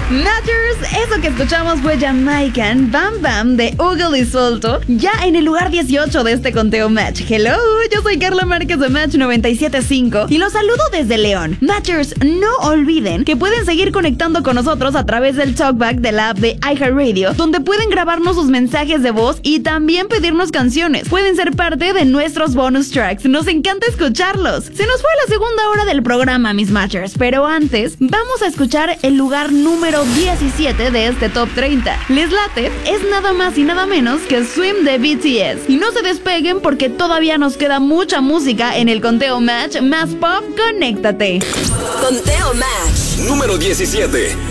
Matchers, eso que escuchamos fue Jamaican Bam Bam de Ugal y Solto, ya en el lugar 18 de este conteo Match. Hello, yo soy Carla Márquez de Match 97.5 y los saludo desde León. Matchers, no olviden que pueden seguir conectando con nosotros a través del talkback de la app de iHeartRadio, donde pueden grabarnos sus mensajes de voz y también pedirnos canciones. Pueden ser parte de nuestros bonus tracks. Nos encanta escucharlos. Se nos fue la segunda hora del programa, mis Matchers, pero antes vamos a escuchar el lugar número 17 de este top 30. ¿Les late? Es nada más y nada menos que Swim de BTS. Y no se despeguen porque todavía nos queda mucha música en el conteo Match más pop. Conéctate. Conteo Match número 17.